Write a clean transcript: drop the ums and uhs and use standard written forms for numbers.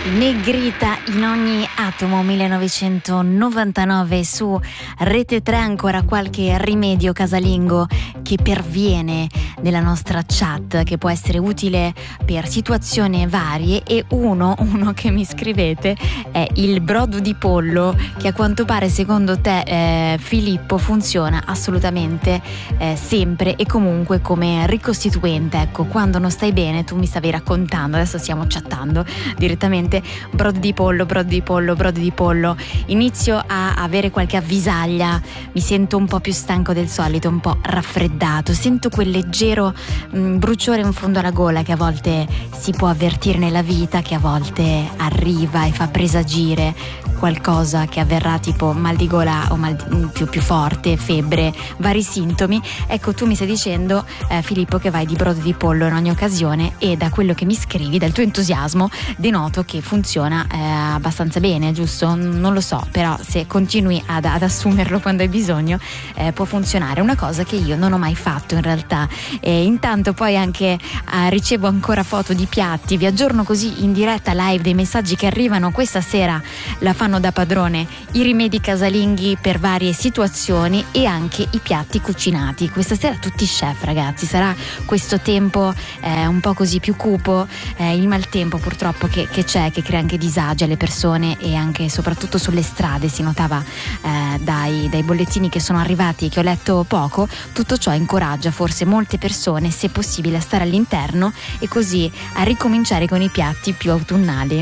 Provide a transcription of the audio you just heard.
Negrita in ogni atomo, 1999. Su Rete 3 ancora qualche rimedio casalingo che perviene nella nostra chat, che può essere utile per situazioni varie, e uno che mi scrivete è il brodo di pollo, che a quanto pare secondo te Filippo funziona assolutamente sempre e comunque come ricostituente. Ecco, quando non stai bene, tu mi stavi raccontando, adesso stiamo chattando direttamente, brodo di pollo, inizio a avere qualche avvisaglia, mi sento un po' più stanco del solito, un po' raffreddato, sento quel leggero bruciore in fondo alla gola che a volte si può avvertire nella vita, che a volte arriva e fa presagire qualcosa che avverrà, tipo mal di gola o mal più forte, febbre, vari sintomi. Ecco, tu mi stai dicendo Filippo che vai di brodo di pollo in ogni occasione, e da quello che mi scrivi, dal tuo entusiasmo, denoto che funziona abbastanza bene, giusto? Non lo so, però se continui ad assumerlo quando hai bisogno può funzionare. Una cosa che io non ho mai fatto in realtà. Intanto poi anche ricevo ancora foto di piatti, vi aggiorno così in diretta live dei messaggi che arrivano. Questa sera la fanno da padrone i rimedi casalinghi per varie situazioni e anche i piatti cucinati. Questa sera tutti chef, ragazzi, sarà questo tempo un po' così più cupo, il maltempo purtroppo che c'è, che crea anche disagi alle persone, e anche e soprattutto sulle strade si notava dai bollettini che sono arrivati, che ho letto poco. Tutto ciò incoraggia forse molte persone, se possibile, a stare all'interno e così a ricominciare con i piatti più autunnali.